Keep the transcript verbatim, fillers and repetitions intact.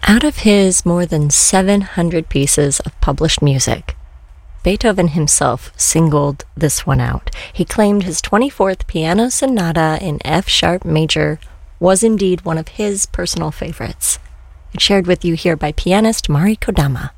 Out of his more than seven hundred pieces of published music, Beethoven himself singled this one out. He claimed his twenty-fourth Piano Sonata in F-sharp major was indeed one of his personal favorites. It's shared with you here by pianist Mari Kodama.